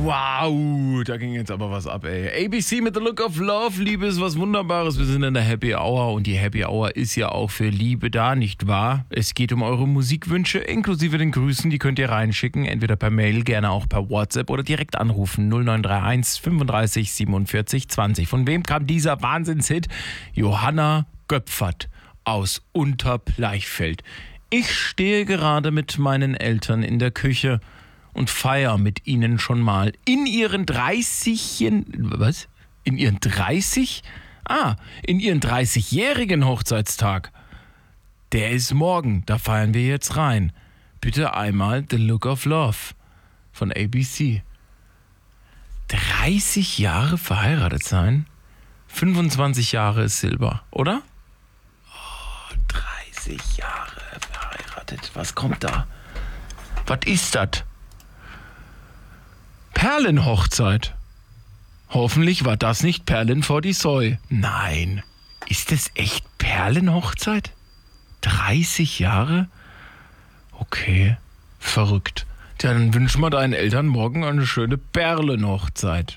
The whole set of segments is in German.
Wow, da ging jetzt aber was ab, ey. ABC mit The Look of Love. Liebe ist was Wunderbares. Wir sind in der Happy Hour und die Happy Hour ist ja auch für Liebe da, nicht wahr? Es geht um eure Musikwünsche inklusive den Grüßen. Die könnt ihr reinschicken, entweder per Mail, gerne auch per WhatsApp oder direkt anrufen. 0931 35 47 20. Von wem kam dieser Wahnsinnshit? Johanna Göpfert aus Unterbleichfeld. Ich stehe gerade mit meinen Eltern in der Küche und feier mit ihnen schon mal in ihren 30. Was? In ihren 30? In ihren 30-jährigen Hochzeitstag. Der ist morgen, da feiern wir jetzt rein. Bitte einmal The Look of Love von ABC. 30 Jahre verheiratet sein? 25 Jahre ist Silber, oder? 30 Jahre verheiratet. Was kommt da? Was ist das? Perlenhochzeit. Hoffentlich war das nicht Perlen vor die Säue. Nein. Ist das echt Perlenhochzeit? 30 Jahre? Okay, verrückt. Tja, dann wünschen wir deinen Eltern morgen eine schöne Perlenhochzeit.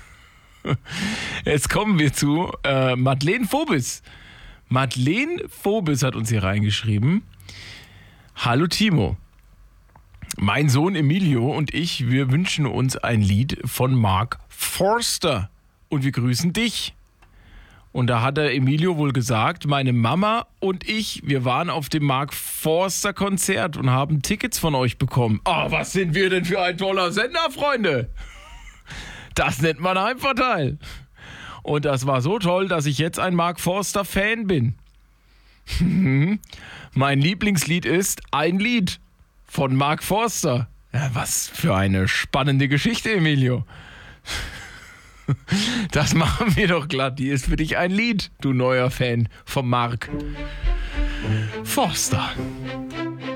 Jetzt kommen wir zu Madeleine Phobis. Madeleine Phobis hat uns hier reingeschrieben. Hallo Timo. Mein Sohn Emilio und ich, wir wünschen uns ein Lied von Mark Forster und wir grüßen dich. Und da hat der Emilio wohl gesagt, meine Mama und ich, wir waren auf dem Mark Forster Konzert und haben Tickets von euch bekommen. Oh, was sind wir denn für ein toller Sender, Freunde? Das nennt man Heimvorteil. Und das war so toll, dass ich jetzt ein Mark Forster Fan bin. Mein Lieblingslied ist Ein Lied von Mark Forster. Ja, was für eine spannende Geschichte, Emilio. Das machen wir doch glatt. Die ist für dich ein Lied, du neuer Fan vom Mark Forster.